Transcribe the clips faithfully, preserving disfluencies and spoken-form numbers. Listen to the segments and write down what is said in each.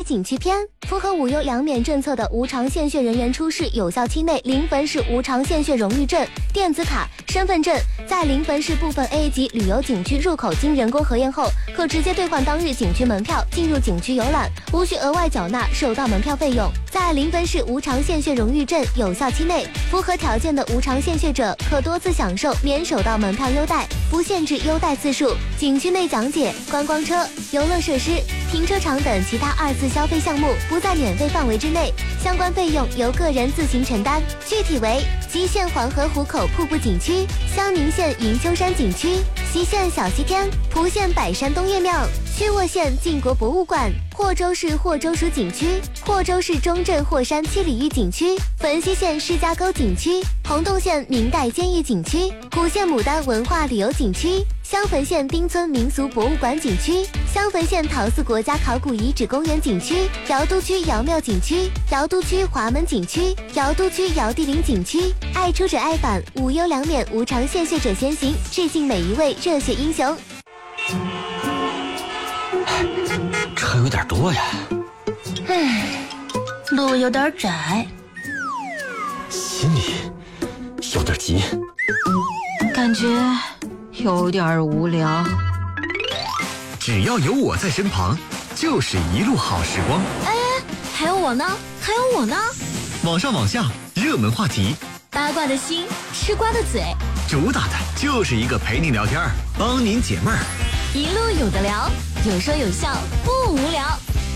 景区篇，符合无忧两免政策的无偿献血人员出示有效期内临汾市无偿献血荣誉证、电子卡、身份证，在临汾市部分 A 级旅游景区入口经人工核验后，可直接兑换当日景区门票进入景区游览，无需额外缴纳首到门票费用。在临汾市无偿献血荣誉证有效期内，符合条件的无偿献血者可多次享受免首到门票优待，不限制优待次数。景区内讲解、观光车、游乐设施、停车场等其他二次消费项目不在免费范围之内，相关费用由个人自行承担。具体为：吉县黄河湖口瀑布景区、襄宁县云丘山景区、西县小西天、蒲县百山东岳庙、曲沃县晋国博物馆、霍州市霍州属景区、霍州市中镇霍山七里峪景区、汾西县施家沟景区、洪洞县明代监狱景区、古县牡丹文化旅游景区、襄汾县丁村民俗博物馆景区、襄汾县陶寺国家考古遗址公园景区、瑶都区瑶庙景区、瑶都区华门景区、瑶都区瑶地陵景区。爱出者爱返，无忧两免无偿献血者先行，致敬每一位热血英雄。 车有点多呀， 唉，路有点窄， 心里有点急， 感觉有点无聊。 只要有我在身旁，就是一路好时光。 哎，还有我呢，还有我呢。 网上网下，热门话题， 八卦的心，吃瓜的嘴， 主打的就是一个陪你聊天，帮您解闷儿， 一路有的聊，有说有笑，不无聊。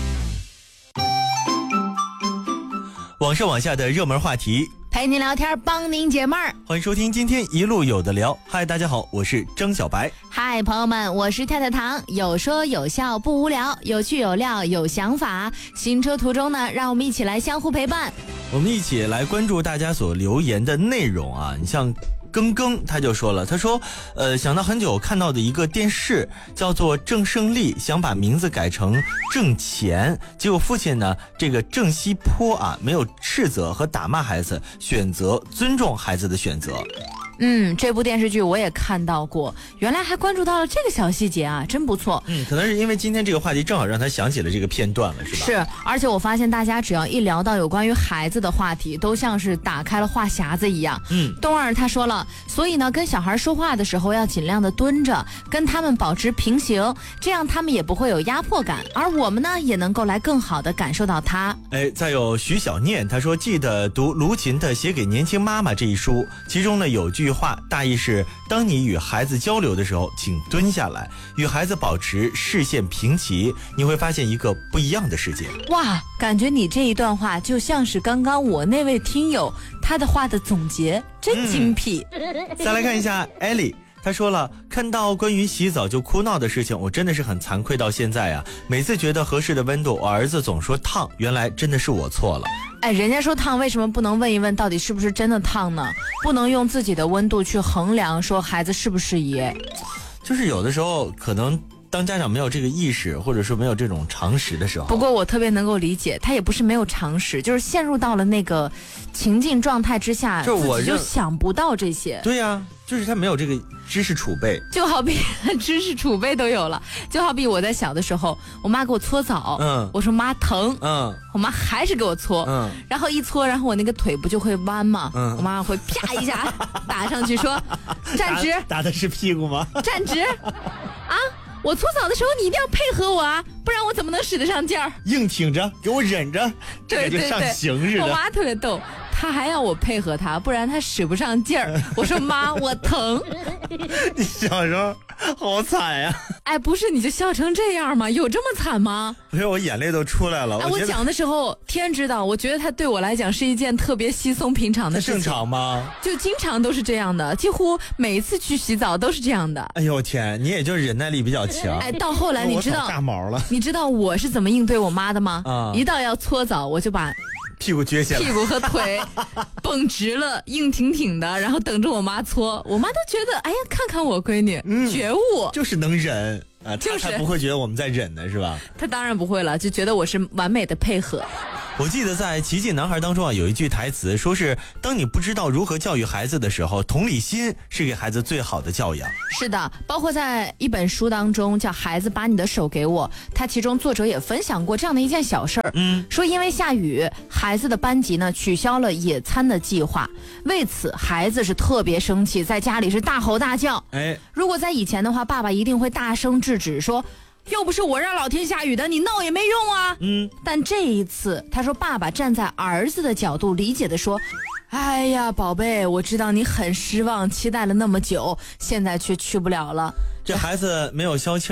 网上网下的热门话题， 陪您聊天，帮您解闷儿。 欢迎收听今天一路有的聊。嗨，大家好，我是张小白。 嗨，朋友们，我是太太糖，有说有笑不无聊，有趣有料有想法。行车途中呢，让我们一起来相互陪伴。 我们一起来关注大家所留言的内容啊，你像更更他就说了，他说呃，想到很久看到的一个电视叫做郑胜利，想把名字改成郑钱，结果父亲呢这个郑西坡啊没有斥责和打骂孩子，选择尊重孩子的选择。 嗯，这部电视剧我也看到过，原来还关注到了这个小细节啊，真不错。 嗯，可能是因为今天这个话题正好让他想起了这个片段了，是吧？ 是，而且我发现大家只要一聊到有关于孩子的话题，都像是打开了话匣子一样。 嗯， 冬儿他说了，所以呢，跟小孩说话的时候要尽量的蹲着，跟他们保持平行，这样他们也不会有压迫感，而我们呢也能够来更好的感受到他。 哎，再有徐小念，他说记得读卢芹的《写给年轻妈妈》这一书，其中呢有句话大意是，当你与孩子交流的时候，请蹲下来，与孩子保持视线平齐，你会发现一个不一样的世界。 哇，感觉你这一段话就像是刚刚我那位听友他的话的总结，真精辟。 嗯、再来看一下艾莉，他说了，看到关于洗澡就哭闹的事情，我真的是很惭愧到现在啊，每次觉得合适的温度，我儿子总说烫，原来真的是我错了。 哎，人家说烫，为什么不能问一问到底是不是真的烫呢？不能用自己的温度去衡量说孩子适不适宜。 就是有的时候可能当家长没有这个意识，或者说没有这种常识的时候。 不过我特别能够理解，他也不是没有常识，就是陷入到了那个情境状态之下， 就我自己就想不到这些。 对呀、啊，就是他没有这个知识储备。 就好比知识储备都有了，就好比我在小的时候，我妈给我搓澡， 嗯， 我说妈疼， 嗯， 我妈还是给我搓，嗯，然后一搓，然后我那个腿不就会弯吗？嗯，我妈会啪一下打上去说站直， 打, 打的是屁股吗？ 站直，啊！我搓澡的时候你一定要配合我啊，不然我怎么能使得上劲儿？ 硬挺着，给我忍着，这个就上刑似的。 我妈特别逗，她还要我配合她，不然她使不上劲儿。我说妈，我疼。 你小时候好惨呀！ 哎，不是，你就笑成这样吗？有这么惨吗？ 不是，我眼泪都出来了。 哎，我讲的时候，天知道，我觉得它对我来讲是一件特别稀松平常的事情。 正常吗？ 就经常都是这样的，几乎每一次去洗澡都是这样的。 哎呦天，你也就是忍耐力比较强。 哎，到后来你知道炸毛了， 你知道我是怎么应对我妈的吗？ 啊、 嗯，一到要搓澡，我就把屁股撅起来， 屁股和腿绷直了，硬挺挺的，然后等着我妈搓。我妈都觉得，哎呀，看看我闺女、嗯、觉悟， 就是能忍啊， 就是她不会觉得我们在忍的是吧？ 她当然不会了，就觉得我是完美的配合。 我记得在《奇迹男孩》当中啊，有一句台词说是：当你不知道如何教育孩子的时候，同理心是给孩子最好的教养。 是的，包括在一本书当中叫《孩子把你的手给我》，他其中作者也分享过这样的一件小事儿。嗯，说因为下雨，孩子的班级呢取消了野餐的计划，为此孩子是特别生气，在家里是大吼大叫。哎，如果在以前的话，爸爸一定会大声制止说，又不是我让老天下雨的，你闹也没用啊。嗯，但这一次他说爸爸站在儿子的角度理解的说，哎呀宝贝，我知道你很失望，期待了那么久，现在却去不了了。 这孩子没有消气